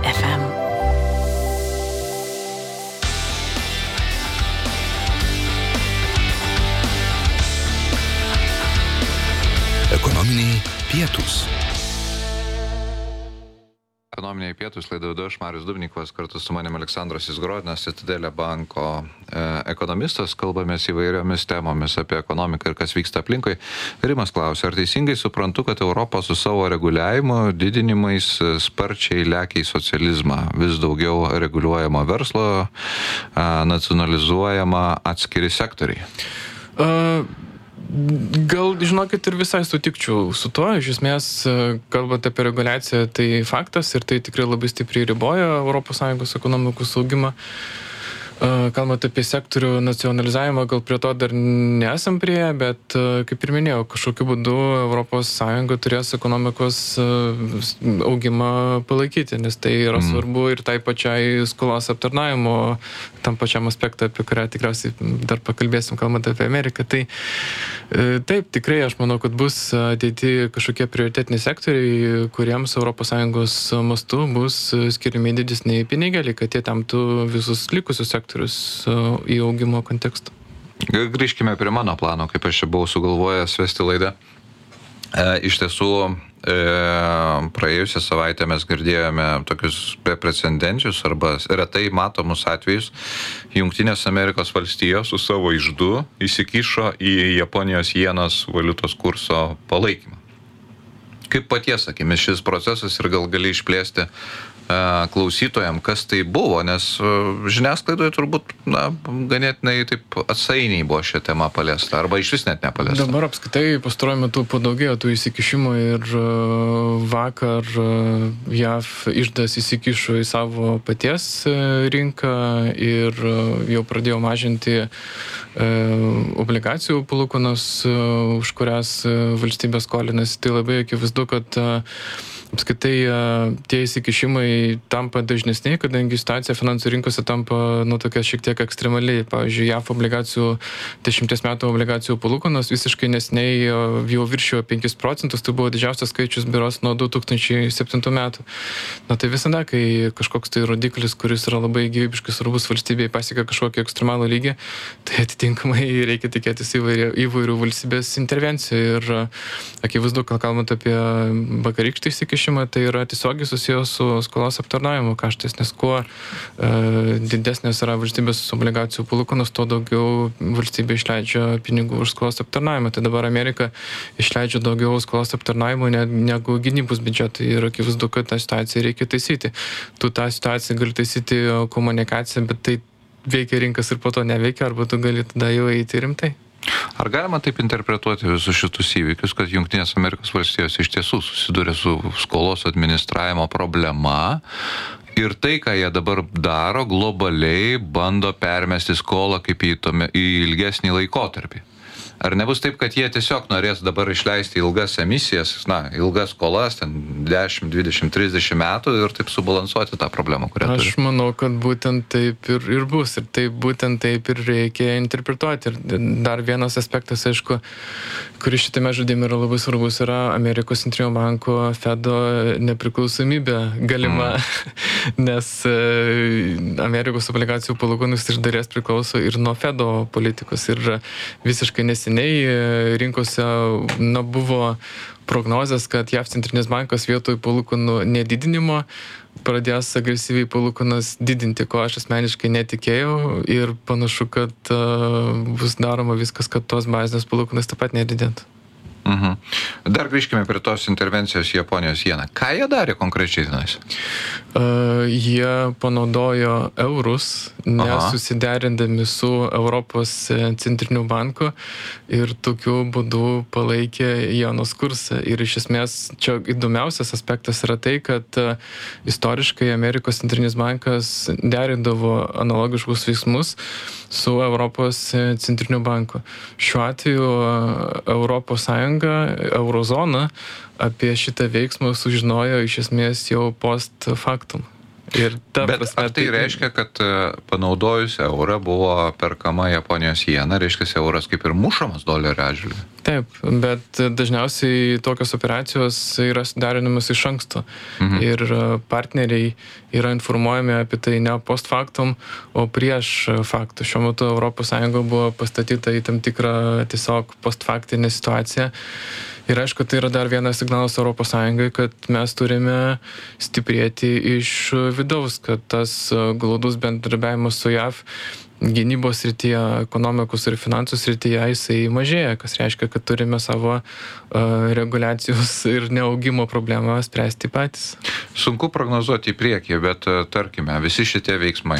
FM. Ekonominiai pietūs. Ekonominiai pietūs laidą vedu aš, Marius Dubnikovas, kartu su manim Aleksandras Izgorodinas, Citadele banko ekonomistas. Kalbamės įvairiomis temomis apie ekonomiką ir kas vyksta aplinkui. Rimas klausia, ar teisingai suprantu, kad Europa su savo reguliavimu, didinimais sparčiai lekia į socializmą, vis daugiau reguliuojama verslo, nacionalizuojama atskiri sektoriai? Gal, žinokit, ir visai sutikčiau su tuo. Iš esmės, kalbant apie reguliaciją, tai faktas ir tai tikrai labai stipriai riboja ES ekonomikos augimą. Kalbant apie sektorių nacionalizavimą, gal prie to dar nesam prie, bet, kaip ir minėjau, kažkokiu būdu ES turės ekonomikos augimą palaikyti, nes tai yra svarbu ir tai pačiai skolos aptarnavimo, tam pačiam aspektui, apie kurią tikriausiai dar pakalbėsim, kalbant apie Ameriką. Tai taip, tikrai aš manau, kad bus ateity kažkokie prioritetiniai sektoriai, kuriems ES mastu bus skiriami didesni pinigėliai, kad jie temtų visus likusius sektorius į augimo kontekstą. Grįžkime prie mano plano, kaip aš čia buvau sugalvojęs vesti laidą. Iš tiesų, praėjusią savaitę mes girdėjome tokius beprecedenčius arba retai matomus atvejus. Jungtinės Amerikos valstijos su savo iždu įsikišo į Japonijos jenos valiutos kurso palaikymą. Kaip paties akimis šis procesas ir gal gali išplėsti klausytojam, kas tai buvo, nes žiniasklaidoje turbūt ganėtinai taip atsainiai buvo šią temą paliesta, arba iš vis net nepaliesta. Dabar apskritai pastaruoju metu padaugėjo tų įsikišimų ir vakar JAV iždas įsikišo į savo paties rinką ir jau pradėjo mažinti obligacijų palūkanas, už kurias valstybė skolinasi. Tai labai akivaizdu, kad apskritai tie įsikišimai tampa dažnesni, kadangi situacija finansų rinkose tampa tokia šiek tiek ekstremaliai. Pavyzdžiui, JAV obligacijų 10 metų obligacijų palūkanos visiškai neseniai jau viršijo 5%, tai buvo didžiausias skaičius berods nuo 2007 metų. Tai visada, kai kažkoks tai rodiklis, kuris yra labai gyvybiškai svarbus valstybėje, pasiekia kažkokį ekstremalų lygį, tai atitinkamai reikia tikėtis įvairių valstybės intervencijų. Ir akivaizdu, kalbant apie vakarykštį įsikišimą, tai yra tiesiogiai susijęs su skolos aptarnavimo kaštais, nes kuo didesnės yra valstybės obligacijų palūkanos, tuo daugiau valstybė išleidžia pinigų už skolos aptarnavimą. Tai dabar Amerika išleidžia daugiau skolos aptarnavimo negu gynybos biudžetai ir akivaizdu, kad tą situaciją reikia taisyti. Tu tą situaciją gali taisyti komunikaciją, bet tai veikia rinkas ir po to neveikia, arba tu gali tada jau eiti rimtai. Ar galima taip interpretuoti visus šitus įvykius, kad Jungtinės Amerikos valstijos iš tiesų susiduria su skolos administravimo problema ir tai, ką jie dabar daro, globaliai bando permesti skolą kaip į ilgesnį laikotarpį? Ar nebus taip, kad jie tiesiog norės dabar išleisti ilgas emisijas, ilgas skolas, 10, 20, 30 metų ir taip subalansuoti tą problemą, kurią turi? Aš manau, kad būtent taip ir bus. Ir taip būtent taip ir reikia interpretuoti. Ir dar vienas aspektas, aišku, kuris šitame žaidime yra labai svarbus, yra Amerikos centrinio banko Fedo nepriklausomybė galima. Nes Amerikos obligacijų palūkanos iš dalies priklauso ir nuo Fedo politikos. Ir visiškai neseniai rinkose buvo prognozės, kad JAV centrinis bankas vietoj palūkanų nedidinimo pradės agresyviai palūkanas didinti, ko aš asmeniškai netikėjau ir panašu, kad bus daroma viskas, kad tos bazinės palūkanas taip pat nedidintų. Dar grįžkime prie tos intervencijos Japonijos jeną. Ką jie darė konkrečiai tenais? Jie panaudojo eurus, nesusiderindami su Europos centriniu banku ir tokiu būdu palaikė jenos kursą. Ir iš esmės čia įdomiausias aspektas yra tai, kad istoriškai Amerikos centrinis bankas derindavo analogiškus veiksmus su Europos centriniu banku. Šiuo atveju Europos Sąjunga, Eurozona apie šitą veiksmą sužinojo iš esmės jau post factum. Bet ar tai reiškia, kad panaudojus eurą buvo perkama Japonijos jena, reiškia, euras kaip ir mušamas dolerio atžvilgiu? Taip, bet dažniausiai tokios operacijos yra suderinamas iš anksto ir partneriai yra informuojami apie tai ne post factum, o prieš faktą. Šiuo metu ES buvo pastatyta į tam tikrą tiesiog post faktinę situaciją. Ir aišku, tai yra dar vienas signalas ES, kad mes turime stiprėti iš vidaus, kad tas glaudus bendradarbiavimas su JAV gynybos srityje, ekonomikos ir finansų srityje jisai mažėja, kas reiškia, kad turime savo reguliacijos ir neaugimo problemą spręsti patys. Sunku prognozuoti į priekį, bet tarkime, visi šitie veiksmai,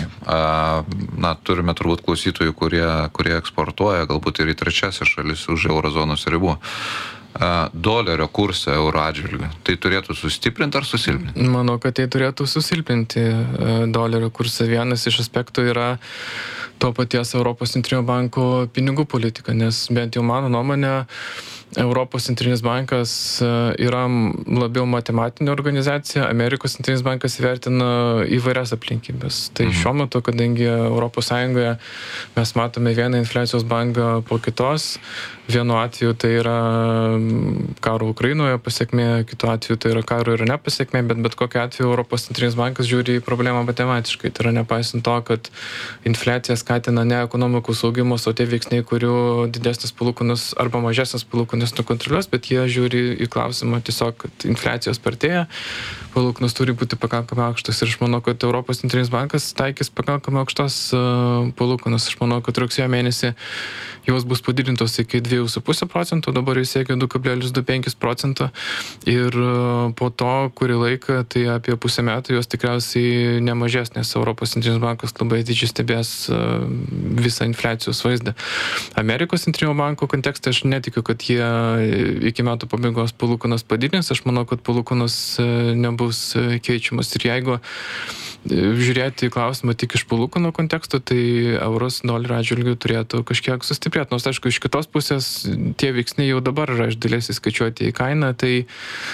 turime turbūt klausytojų, kurie eksportuoja galbūt ir į trečiasias šalis už eurozonos ribų. Dolerio kursą euro atžvilgiu. Tai turėtų sustiprinti ar susilpninti? Manau, kad tai turėtų susilpninti dolerio kursą. Vienas iš aspektų yra to paties Europos centrinio banko pinigų politika, nes bent jau mano nuomonė, Europos centrinis bankas yra labiau matematinė organizacija, Amerikos centrinis bankas įvertina įvairias aplinkybės. Tai šiuo metu, kadangi ES mes matome vieną infliacijos bangą po kitos, vienu atveju tai yra karo Ukrainoje pasiekmė, kitu atveju tai yra karo ir nepasiekmė, bet kokiu atveju Europos centrinis bankas žiūri į problemą matematiškai. Tai yra nepaisant to, kad infliacija skatina ne ekonomikos augimus, o tie veiksniai, kurių didesnis palūkanos arba mažesnis palūkanos nekontroliuos, bet jie žiūri į klausimą tiesiog, kad infliacijos spartėja, palūkanos turi būti pakankamai aukštos. Ir aš manau, kad Europos centrinis bankas taikys pakankamai aukštas palūkanos. Aš manau, kad rugsėjo mėnesį jos bus padidintos iki 2,5%, dabar jis siekia 2,25% ir po to, kurį laiką, tai apie pusę metų jos tikriausiai nemažės, nes Europos centrinis bankas labai didžiai stebės visą infliacijos vaizdą. Amerikos centrinio banko kontekste aš netikiu, kad jie iki metų pabaigos palūkanas padidins, aš manau, kad palūkanas nebus keičiamas ir jeigu žiūrėti į klausimą tik iš palūkanų konteksto, tai euros dolerio atžvilgiu turėtų kažkiek sustiprėti. Nors, aišku, iš kitos pusės tie veiksniai jau dabar yra iš dalies įskaičiuoti į kainą, tai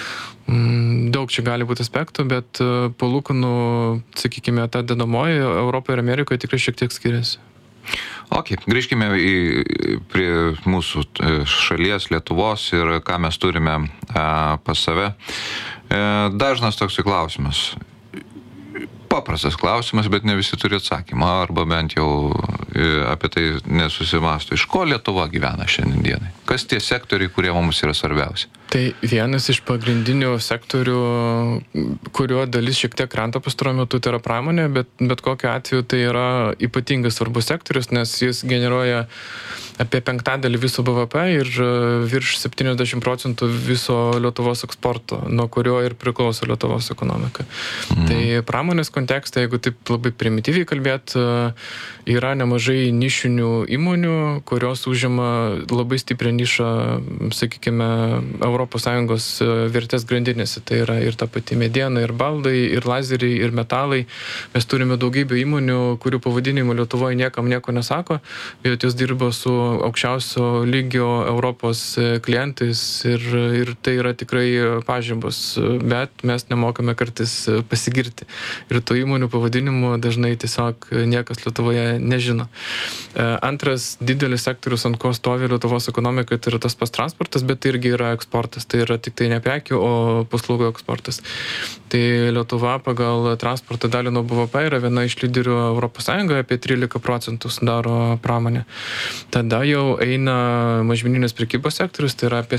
daug čia gali būti aspektų, bet palūkanų, sakykime, ta dedamoji Europoje ir Amerikoje tikrai šiek tiek skiriasi. Ok, grįžkime prie mūsų šalies, Lietuvos ir ką mes turime pas save. Dažnas toksai klausimas. Paprastas klausimas, bet ne visi turi atsakymą, arba bent jau apie tai nesusimąsto. Iš ko Lietuva gyvena šiandien dienai? Kas tie sektoriai, kurie mums yra svarbiausi? Tai vienas iš pagrindinių sektorių, kurio dalis šiek tiek krenta pastaruoju metu, tai yra pramonė, bet kokiu atveju tai yra ypatingai svarbus sektorius, nes jis generuoja apie 1/5 viso BVP ir virš 70% viso Lietuvos eksporto, nuo kurio ir priklauso Lietuvos ekonomika. Tai pramonės kontekste, jeigu taip labai primityviai kalbėt, yra nemažai nišinių įmonių, kurios užima labai stiprią nišą, sakykime, ES vertės grandinėse. Tai yra ir ta pati mediena, ir baldai, ir lazeriai, ir metalai. Mes turime daugybę įmonių, kurių pavadinimų Lietuvoje niekam nieko nesako, bet jos dirba su aukščiausio lygio Europos klientais ir tai yra tikrai pažybos, bet mes nemokame kartais pasigirti. Ir tų įmonių pavadinimų dažnai tiesiog niekas Lietuvoje nežino. Antras didelis sektorius, ant ko stovi Lietuvos ekonomika, tai yra tas pats transportas, bet tai irgi yra eksportas. Tai yra tik tai ne prekių, o paslaugų eksportas. Tai Lietuva pagal transporto dalį nuo BVP yra viena iš lyderių ES, apie 13% sudaro pramonė. Tada jau eina mažmeninės prekybos sektorius, tai yra apie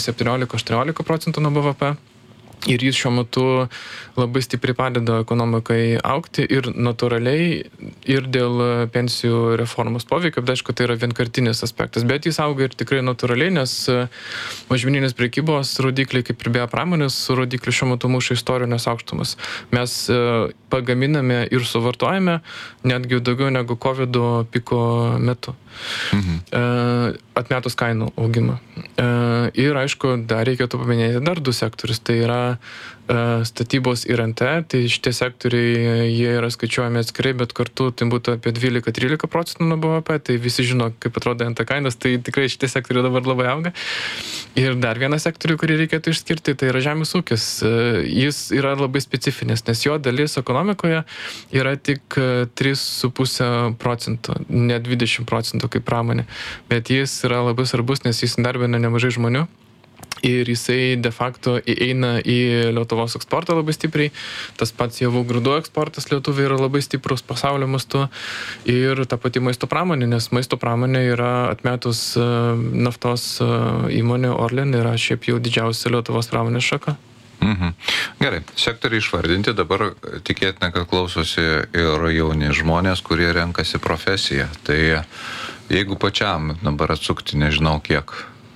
17-18% nuo BVP. Ir jis šiuo metu labai stipriai padeda ekonomikai augti ir natūraliai, ir dėl pensijų reformos poveikio, bet aišku, tai yra vienkartinis aspektas, bet jis auga ir tikrai natūraliai, nes mažmeninės prekybos rodikliai, kaip ir beje pramonės rodikliai, šiuo metu muša istorinės aukštumas. Mes pagaminame ir suvartojame netgi daugiau negu COVID piko metu. Atmetus kainų augimą. Ir aišku, dar reikėtų paminėti dar du sektorius. Tai yra statybos ir NT, tai šitie sektoriai, jie yra skaičiuojami atskirai, bet kartu tai būtų apie 12-13% nuo BVP, tai visi žino, kaip atrodo NT kainos, tai tikrai šitie sektoriai dabar labai auga. Ir dar vieną sektorių, kurį reikėtų išskirti, tai yra žemės ūkis. Jis yra labai specifinis, nes jo dalis ekonomikoje yra tik 3,5%, ne 20% kaip pramonė, bet jis yra labai svarbus, nes jis darbina nemažai žmonių. Ir jisai de facto įeina į Lietuvos eksportą labai stipriai. Tas pats javų grūdų eksportas Lietuvai yra labai stiprus pasaulio mastu. Ir ta pati maisto pramonė, nes maisto pramonė yra atmetus naftos įmonė Orlen, yra šiaip jau didžiausia Lietuvos pramonės šaka. Gerai, sektoriai išvardinti, dabar tikėtina, kad klausosi ir jauni žmonės, kurie renkasi profesiją. Tai jeigu pačiam dabar atsukti, nežinau kiek,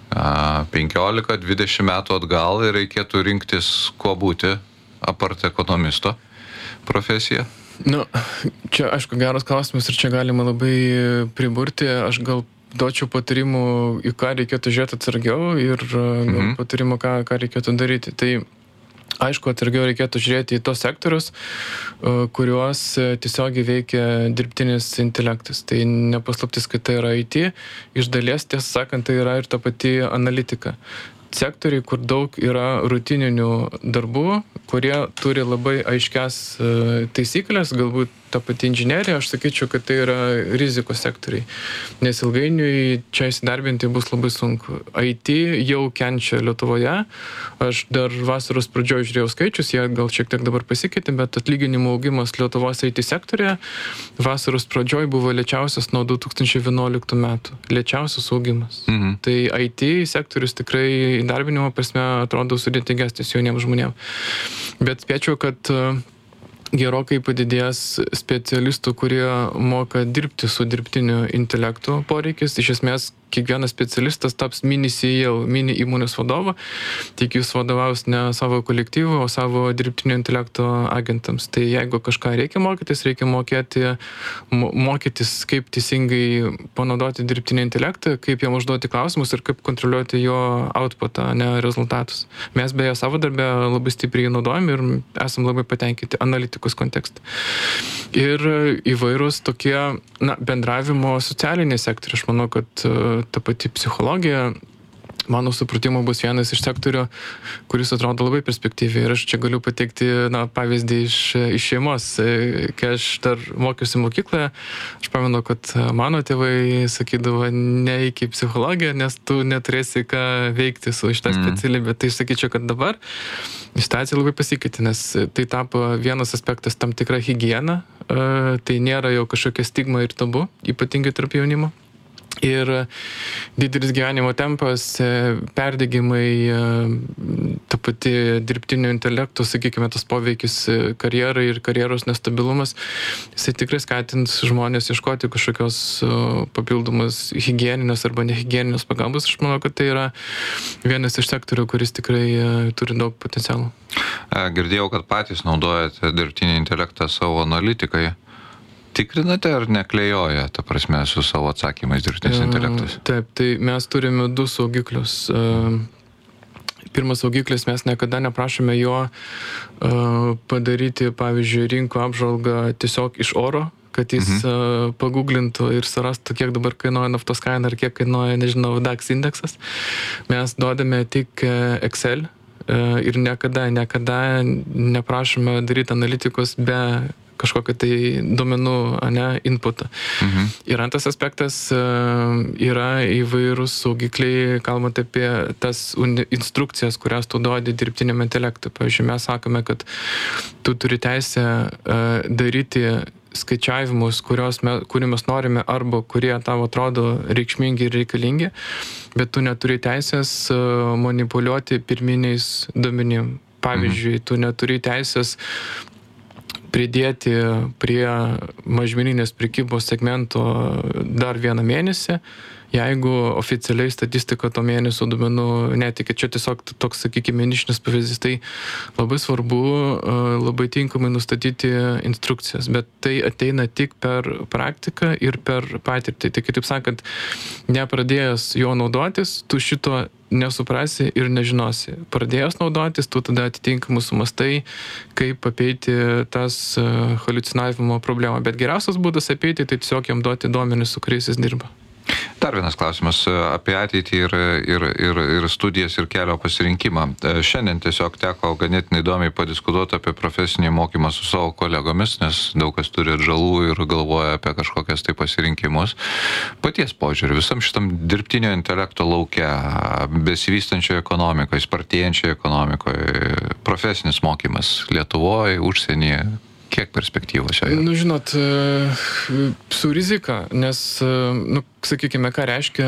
15-20 metų atgal ir reikėtų rinktis, kuo būti, apart ekonomisto profesiją? Čia, aišku, geras klausimas ir čia galima labai priburti. Aš gal duočiau patarimų, į ką reikėtų žiūrėti atsargiau ir patarimų, ką reikėtų daryti. Tai aišku, atsargiau reikėtų žiūrėti į tos sektorius, kuriuos tiesiogiai veikia dirbtinis intelektas. Tai nepaslaptis, kad tai yra IT, iš dalies, tiesą sakant, tai yra ir ta pati analitika. Sektoriai, kur daug yra rutininių darbų, kurie turi labai aiškias taisyklės, galbūt ta pati inžinerija, aš sakyčiau, kad tai yra rizikos sektoriai. Nes ilgainiui čia įsidarbinti bus labai sunku. IT jau kenčia Lietuvoje. Aš dar vasaros pradžioje žiūrėjau skaičius, jie gal šiek tiek dabar pasikeitė, bet atlyginimų augimas Lietuvos IT sektorėje vasaros pradžioje buvo lėčiausias nuo 2011 metų. Lėčiausias augimas. Tai IT sektorius tikrai įdarbinimo prasme atrodo sudėtingesnis jauniems žmonėms. Bet spėčiau, kad gerokai padidės specialistų, kurie moka dirbti su dirbtiniu intelektu poreikis. Iš esmės, kiekvienas specialistas taps mini CEO, mini įmonės vadovu, tik jis vadovaus ne savo kolektyvų, o savo dirbtinio intelekto agentams. Tai jeigu kažką reikia reikia mokytis, kaip teisingai panaudoti dirbtinį intelektą, kaip jam užduoti klausimus ir kaip kontroliuoti jo outputą, ne rezultatus. Mes beje savo darbę labai stipriai naudojam ir esam labai patenkinti analitikos kontekste. Ir įvairūs tokie bendravimo socialiniai sektoriai. Aš manau, kad ta pati psichologija, mano supratimu, bus vienas iš sektorių, kuris atrodo labai perspektyviai. Ir aš čia galiu pateikti pavyzdį iš šeimos. Kai aš dar mokiausi mokykloje, aš pamenu, kad mano tėvai sakydavo, neik į psichologiją, nes tu neturėsi ką veikti su šitą specialybę. Tai aš sakyčiau, kad dabar situacija labai pasikeitė, nes tai tapo vienas aspektas tam tikra higiena. Tai nėra jau kažkokia stigma ir tabu, ypatingai tarp jaunimo. Ir didelis gyvenimo tempas, perdegimai, ta pati dirbtinio intelekto, sakykime, tas poveikis karjerai ir karjeros nestabilumas, jisai tikrai skatins žmonės ieškoti kažkokios papildomos higieninės arba nehigieninės pagalbos. Aš manau, kad tai yra vienas iš sektorių, kuris tikrai turi daug potencialų. Girdėjau, kad patys naudojate dirbtinį intelektą savo analitikai. Tikrinate ar neklejoja, ta prasme, su savo atsakymais dirbtinis intelektas? Taip, tai mes turime 2 saugiklius. Pirmas saugiklis, mes niekada neprašome jo padaryti, pavyzdžiui, rinkų apžvalgą tiesiog iš oro, kad jis paguglintų ir surastų, kiek dabar kainuoja naftos kaina ar kiek kainuoja, nežinau, DAX indeksas. Mes duodame tik Excel ir niekada neprašome daryti analitikos be kažkokią tai duomenų inputą. Ir antras aspektas yra įvairūs saugikliai, kalbant apie tas instrukcijas, kurias tu duodi dirbtiniam intelektui. Pavyzdžiui, mes sakome, kad tu turi teisę daryti skaičiavimus, kurių mes norime arba kurie tavo atrodo reikšmingi ir reikalingi, bet tu neturi teisės manipuliuoti pirminiais duomenim. Pavyzdžiui, tu neturi teisės pridėti prie mažmeninės prekybos segmento dar 1 mėnesį, jeigu oficialiai statistika to mėnesio duomenų netikė, čia tiesiog toks, sakykime, nišinis pavyzdys, tai labai svarbu labai tinkamai nustatyti instrukcijas, bet tai ateina tik per praktiką ir per patirtį. Tai kitaip sakant, nepradėjęs jo naudotis, tu šito nesuprasi ir nežinosi. Pradėjęs naudotis, tu tada atitinkamai sumastai, kaip apeiti tas haliucinavimo problemą. Bet geriausias būdas apeiti, tai tiesiog jam duoti duomenis, su kuriais jis dirba. Dar vienas klausimas apie ateitį ir studijas ir kelio pasirinkimą. Šiandien tiesiog teko ganėtinai įdomiai padiskutuoti apie profesinį mokymą su savo kolegomis, nes daug kas turi atžalų ir galvoja apie kažkokias tai pasirinkimus. Paties požiūrį, visam šitam dirbtinio intelekto lauke, besivystančioje ekonomikoje, spartėjančioje ekonomikoje, profesinis mokymas Lietuvoje, užsienyje, kiek perspektyvos joje? Nu, žinot, su rizika, nes, sakykime, ką reiškia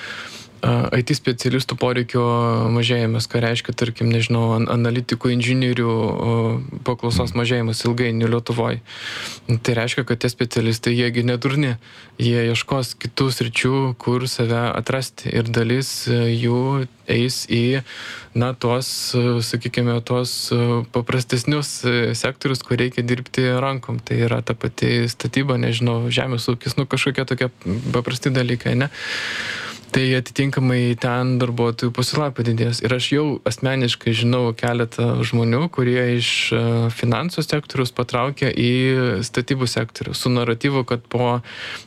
IT specialistų poreikio mažėjimas, ką reiškia, tarkim, nežinau, analitikų, inžinierių paklausos mažėjimas ilgainiui Lietuvoje. Tai reiškia, kad tie specialistai, jiegi nedurni, jie ieškos kitų sričių, kur save atrasti ir dalis jų eis į, tuos, sakykime, tuos paprastesnius sektorius, kur reikia dirbti rankom. Tai yra ta pati statyba, nežinau, žemės ūkis, kažkokie tokie paprasti dalykai, ne? Tai atitinkamai ten darbuotojų pasiūla padidės. Ir aš jau asmeniškai žinau keletą žmonių, kurie iš finansų sektoriaus patraukia į statybų sektorių su naratyvu, kad po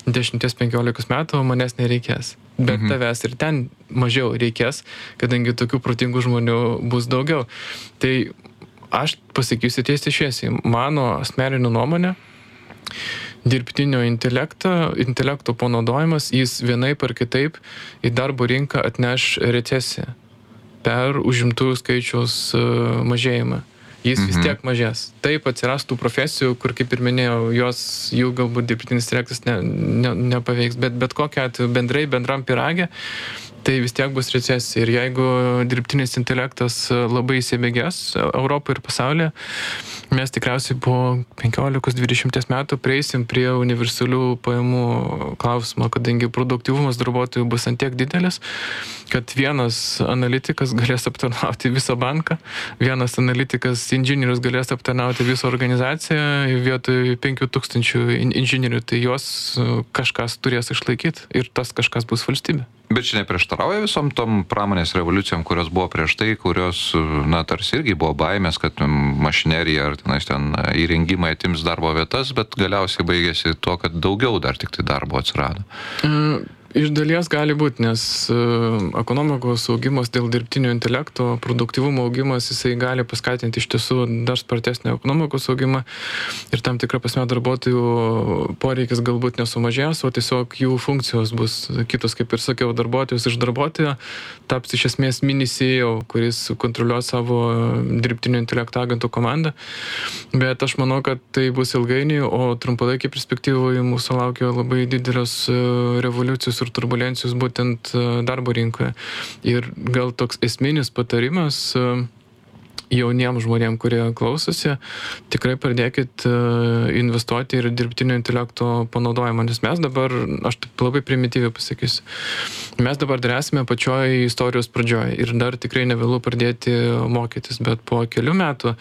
10-15 metų manęs nereikės. Bet tavęs ir ten mažiau reikės, kadangi tokių protingų žmonių bus daugiau. Tai aš pasakysiu tiesiai šviesiai, mano asmeninė nuomonė, dirbtinio intelekto panaudojimas, jis vienaip ar kitaip į darbo rinką atneš recesiją per užimtųjų skaičiaus mažėjimą. Jis vis tiek mažės. Taip atsiras tų profesijų, kur, kaip ir minėjau, jų galbūt dirbtinis intelektas nepaveiks, bet kokia atveju bendram piragė, tai vis tiek bus recesija. Ir jeigu dirbtinis intelektas labai įsibėgės Europoje ir pasaulyje, mes tikriausiai po 15-20 metų prieisim prie universalių pajamų klausimo, kadangi produktyvumas darbuotojų bus ant tiek didelis, kad vienas analitikas galės aptarnauti visą banką, vienas analitikas inžinierius galės aptarnauti visą organizaciją vietoj 5000 inžinierių, tai juos kažkas turės išlaikyti ir tas kažkas bus valstybė. Bet čia neprieštarauja visom tom pramonės revoliucijom, kurios buvo prieš tai, kurios, tarsi irgi buvo baimės, kad mašinerija ar ten įrengimai atims darbo vietas, bet galiausiai baigėsi tuo, kad daugiau dar tik tai darbo atsirado. Iš dalies gali būti, nes ekonomikos augimas dėl dirbtinio intelekto, produktyvumo augimas, jisai gali paskatinti iš tiesų dar spartesnį ekonomikos augimą ir tam tikra prasme darbuotojų poreikis galbūt nesumažės, o tiesiog jų funkcijos bus kitos, kaip ir sakiau, darbuotojus iš darbuotojo taps iš esmės mini CEO, kuris kontroliuos savo dirbtinio intelekto agentų komandą. Bet aš manau, kad tai bus ilgainiui, o trumpalaikį perspektyvoje mūsų laukia labai didelės revoliucijos ir turbulencijos būtent darbo rinkoje. Ir gal toks esminis patarimas jauniems žmonėms, kurie klausosi, tikrai pradėkit investuoti ir dirbtinio intelekto panaudojimą, nes mes dabar, aš taip labai primityviai pasakysiu, mes dabar dar esame pačioj istorijos pradžioje ir dar tikrai nevėlu pradėti mokytis, bet po kelių metų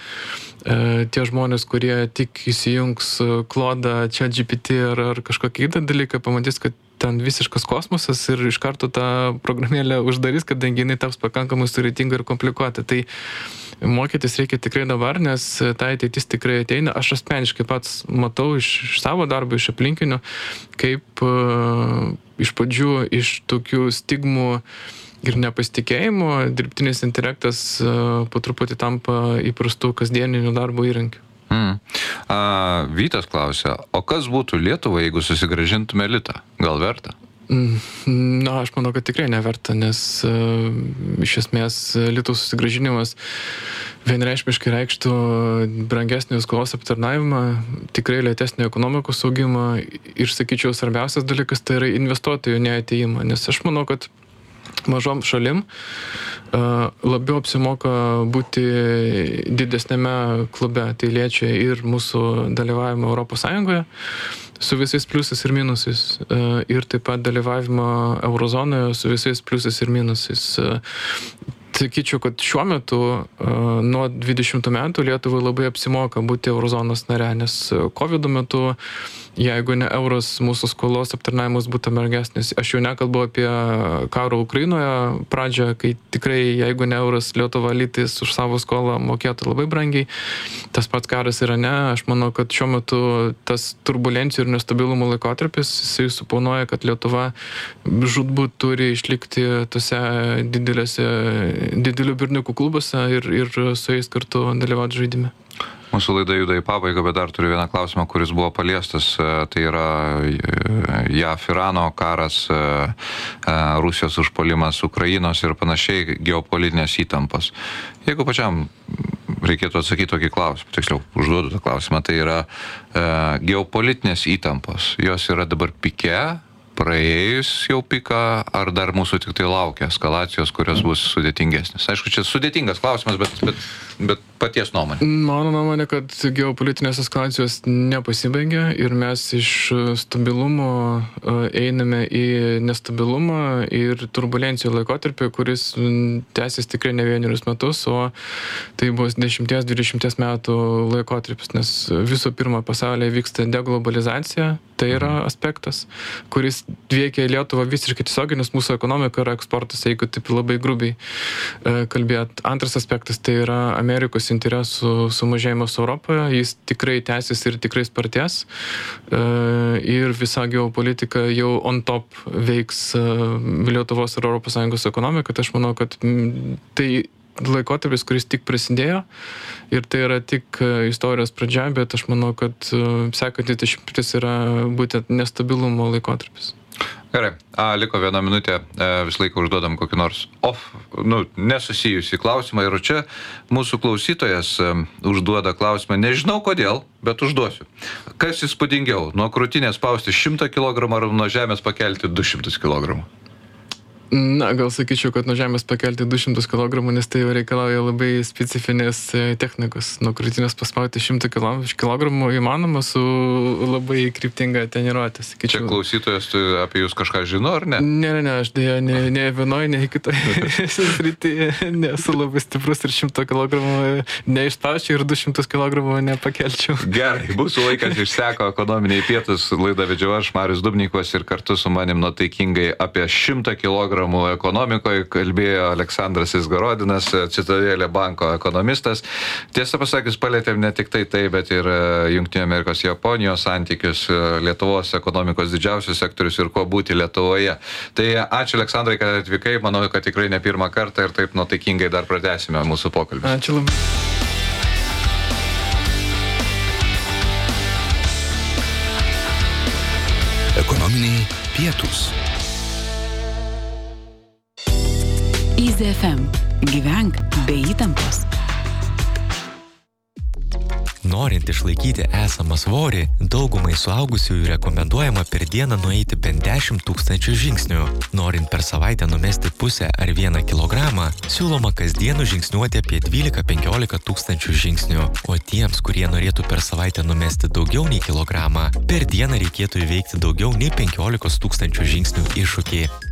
tie žmonės, kurie tik įsijungs Claude, ChatGPT ar kažkokį kitą dalyką, pamatys, kad ten visiškas kosmosas ir iš karto tą programėlę uždarys, kadangi jinai taps pakankamai sudėtinga ir komplikuota. Tai mokytis reikia tikrai dabar, nes ta ateitis tikrai ateina. Aš asmeniškai pats matau iš savo darbo, iš aplinkinių, kaip iš pradžių iš tokių stigmų ir nepasitikėjimo dirbtinis intelektas po truputį tampa įprastų kasdieninių darbo įrankių. Vytas klausia, o kas būtų Lietuva, jeigu susigrąžintume litą? Gal verta? Aš manau, kad tikrai neverta, nes iš esmės litų susigrąžinimas vienreikšmiškai reikštų brangesnį skolos aptarnavimą, tikrai lėtesnį ekonomikos augimą ir, sakyčiau, svarbiausias dalykas tai yra investuotojų neatėjimą, nes aš manau, kad mažom šalim labiau apsimoka būti didesnėme klube. Tai liečia ir mūsų dalyvavimą Europos Sąjungoje su visais pliusais ir minusais, ir taip pat dalyvavimą Eurozonoje su visais pliusais ir minusais. Sakyčiau, kad šiuo metu nuo 20 metų Lietuvai labai apsimoka būti Eurozonos nare, nes COVID metu, jeigu ne euras, mūsų skolos aptarnavimas būtų mergesnis. Aš jau nekalbu apie karo Ukrainoje pradžią, kai tikrai, jeigu ne euras, Lietuva lytis už savo skolą mokėtų labai brangiai. Tas pats karas Irane. Aš manau, kad šiuo metu tas turbulencijų ir nestabilumo laikotarpis, jisai suponuoja, kad Lietuva žūtbūt turi išlikti tose didelių berniukų klubuose ir su jais kartu dalyvauti žaidime. Mūsų laida juda į pabaigą, bet dar turiu vieną klausimą, kuris buvo paliestas. Tai yra JAV-Irano karas, Rusijos užpuolimas Ukrainos ir panašiai geopolitinės įtampos. Jeigu pačiam reikėtų atsakyti tokį klausimą, tiksliau, užduodu tą klausimą, tai yra geopolitinės įtampos. Jos yra dabar pike, praėjus jau piką, ar dar mūsų tik tai laukia eskalacijos, kurios bus sudėtingesnės? Aišku, čia sudėtingas klausimas, bet paties nuomonė. Mano nuomonė, kad geopolitinės eskalacijos nepasibaigia ir mes iš stabilumo einame į nestabilumą ir turbulencijų laikotarpį, kuris tęsis tikrai ne vienerius metus, o tai bus 10-20 metų laikotarpis, nes visų pirma pasaulyje vyksta deglobalizacija, tai yra aspektas, kuris veikia Lietuvą visiškai tiesiogiai, nes mūsų ekonomika yra eksportas, jeigu taip labai grubiai kalbėt. Antras aspektas tai yra Amerikos interesų sumažėjimas Europoje, jis tikrai tęsis ir tikrai spartės ir visa geopolitika jau on top veiks Lietuvos ir Europos Sąjungos ekonomiką. Tai aš manau, kad tai laikotarpis, kuris tik prasidėjo ir tai yra tik istorijos pradžia, bet aš manau, kad sekantis dešimtmetis yra būtent nestabilumo laikotarpis. Gerai, liko 1 minutė, visą laiką užduodam kokį nors nesusijusį klausimą ir čia mūsų klausytojas užduoda klausimą, nežinau kodėl, bet užduosiu. Kas įspūdingiau, nuo krūtinės spausti 100 kg ar nuo žemės pakelti 200 kg? Na, gal sakyčiau, kad nuo žemės pakelti 200 kg, nes tai jau reikalauja labai specifinės technikos. Nuo krūtinės paspauti 100 kg įmanoma su labai kryptinga treniruotė. Čia klausytojas apie jūs kažką žino, ar ne? Ne, aš dėja ne vienoje, ne kitoje srityje nesu labai stiprus ir 100 kg neišspaučiau ir 200 kg nepakelčiau. Gerai, mūsų laikas išseko, ekonominiai pietus, laidą vedžiau aš, Marius Dubnikovas, ir kartu su manim nuotaikingai apie 100 kg ekonomikoje kalbėjo Aleksandras Izgorodinas, Citadėlė banko ekonomistas. Tiesą pasakius, palėtėm ne tik tai, bet ir Jungtinių Amerikos Japonijos santykius, Lietuvos ekonomikos didžiausius sektorius ir ko būti Lietuvoje. Tai ačiū, Aleksandrai, kad atvykai, manau, kad tikrai ne pirmą kartą ir taip nuotaikingai dar pratęsime mūsų pokalbį. Ačiū labai. Ekonominiai pietūs. Easy FM. Gyvenk be įtampos. Norint išlaikyti esamą svorį, daugumai suaugusiųjų rekomenduojama per dieną nueiti bent 10 000 žingsnių. Norint per savaitę numesti pusę ar 1 kilogramą, siūloma kasdien žingsniuoti apie 12-15 000 žingsnių. O tiems, kurie norėtų per savaitę numesti daugiau nei kilogramą, per dieną reikėtų įveikti daugiau nei 15 000 žingsnių iššūkį.